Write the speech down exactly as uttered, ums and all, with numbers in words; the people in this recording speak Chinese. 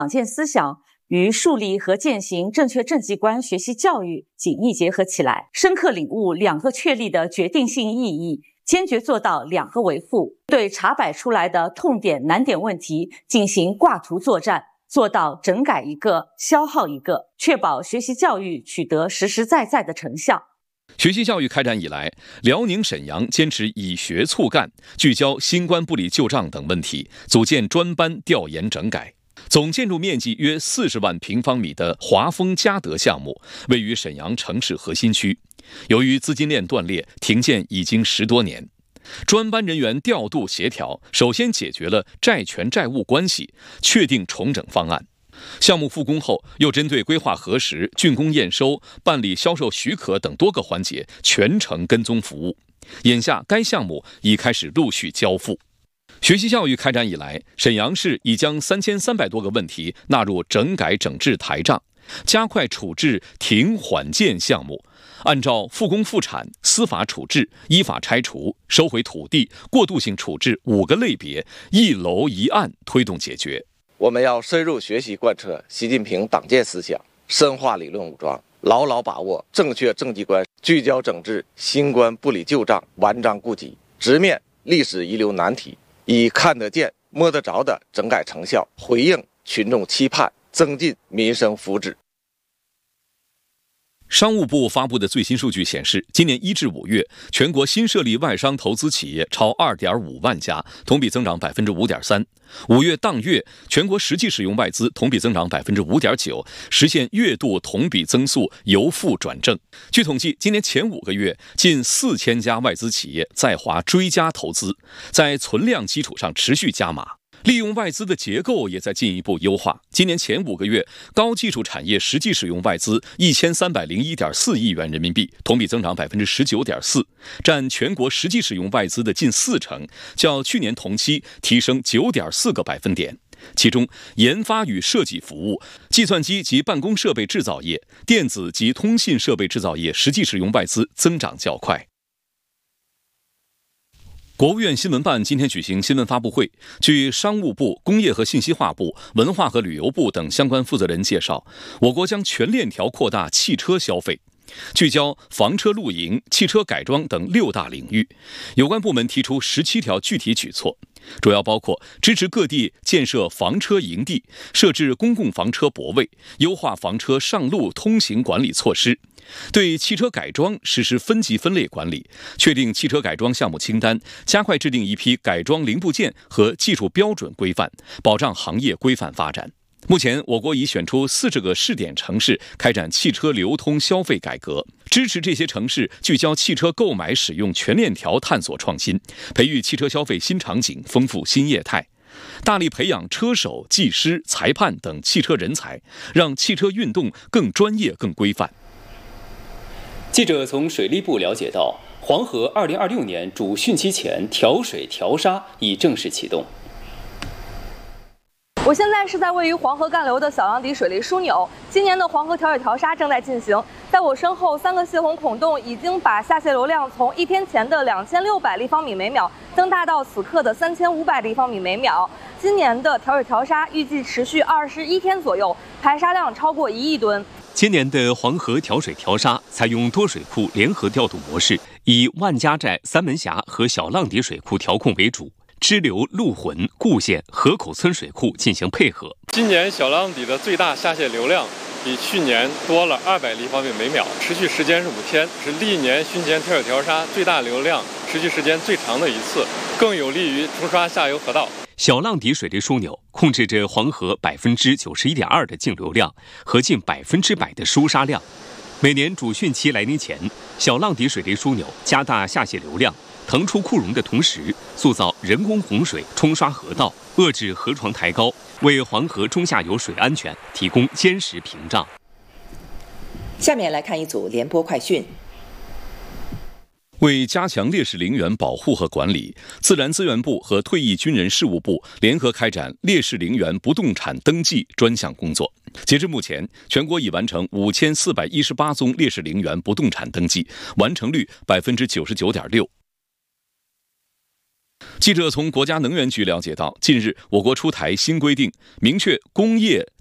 党建思想与树立和践行正确政绩观学习教育紧密结合起来，深刻领悟两个确立的决定性意义，坚决做到两个维护，对查摆出来的痛点难点问题进行挂图作战，做到整改一个消耗一个，确保学习教育取得实实在在的成效。 学习教育开展以来，辽宁沈阳坚持以学促干，聚焦新冠部里旧账等问题，组建专班调研整改。总建筑面积约四十万平方米的华丰嘉德项目位于沈阳城市核心区，由于资金链断裂，停建已经十多年。专班人员调度协调，首先解决了债权债务关系，确定重整方案。项目复工后，又针对规划核实、竣工验收、办理销售许可等多个环节全程跟踪服务。眼下，该项目已开始陆续交付。学习教育开展以来，沈阳市已将三千三百多个问题纳入整改整治台账，加快处置停缓建项目，按照复工复产、司法处置、依法拆除、收回土地、过渡性处置五个类别，一楼一案推动解决。 我们要深入学习贯彻习近平党建思想，深化理论武装，牢牢把握正确政绩观，聚焦整治新冠部里旧账，顽瘴痼疾，直面历史遗留难题，以看得见、摸得着的整改成效，回应群众期盼，增进民生福祉。 商务部发布的最新数据显示，今年一至五月，全国新设立外商投资企业超 二点五万家，同比增长 百分之五点三。五月当月，全国实际使用外资同比增长 百分之五点九， 实现月度同比增速由负转正。据统计，今年前五个月，近四千家外资企业在华追加投资，在存量基础上持续加码。利用外资的结构也在进一步优化。今年前五个月，高技术产业实际使用外资一千三百零一点四亿元人民币，同比增长 百分之十九点四， 占全国实际使用外资的近四成，较去年同期提升 九点四个百分点。其中，研发与设计服务、计算机及办公设备制造业、电子及通信设备制造业实际使用外资增长较快。国务院新闻办今天举行新闻发布会，据商务部、工业和信息化部、文化和旅游部等相关负责人介绍，我国将全链条扩大汽车消费，聚焦房车露营、汽车改装等六大领域。有关部门提出十七条具体举措，主要包括支持各地建设房车营地，设置公共房车泊位，优化房车上路通行管理措施，对汽车改装实施分级分类管理，确定汽车改装项目清单，加快制定一批改装零部件和技术标准规范，保障行业规范发展。目前，我国已选出四十个试点城市开展汽车流通消费改革，支持这些城市聚焦汽车购买使用全链条探索创新，培育汽车消费新场景，丰富新业态，大力培养车手、技师、裁判等汽车人才，让汽车运动更专业、更规范。 记者从水利部了解到，黄河二零二六年主汛期前调水调沙已正式启动。 我现在是在位于黄河干流的小浪底水利枢纽，今年的黄河调水调沙正在进行。在我身后，三个泄洪孔洞已经把下泄流量从一天前的两千六百立方米每秒增大到此刻的三千五百立方米每秒。今年的调水调沙预计持续二十一天左右，排沙量超过一亿吨。 今年的黄河调水调沙采用多水库联合调度模式，以万家寨、三门峡和小浪底水库调控为主。支流陆浑、固县、河口村水库进行配合。 今年小浪底的最大下泄流量比去年多了二百立方米每秒，持续时间是五天，是历年汛前调水调沙最大流量、持续时间最长的一次，更有利于冲刷下游河道。 小浪底水利枢纽控制着黄河百分之九十一点二的净流量和近百分之百的输沙量。每年主汛期来临前，小浪底水利枢纽加大下泄流量，腾出库容的同时，塑造人工洪水冲刷河道，遏制河床抬高，为黄河中下游水安全提供坚实屏障。 下面来看一组联播快讯。 为加强烈士陵园保护和管理，自然资源部和退役军人事务部联合开展烈士陵园不动产登记专项工作。截至目前，全国已完成五千四百一十八宗烈士陵园不动产登记，完成率 百分之九十九点六。 记者从国家能源局了解到，近日我国出台新规定，明确工业